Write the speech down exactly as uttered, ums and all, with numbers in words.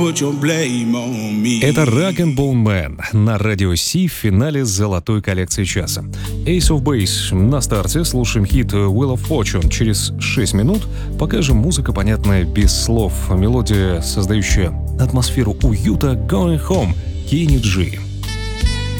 Это Rag and Bone Man на радио Си в финале золотой коллекции часа. Ace of Base на старте, слушаем хит Wheel of Fortune через шесть минут, пока же музыка понятная без слов, мелодия, создающая атмосферу уюта, Going Home, Кенни Джи.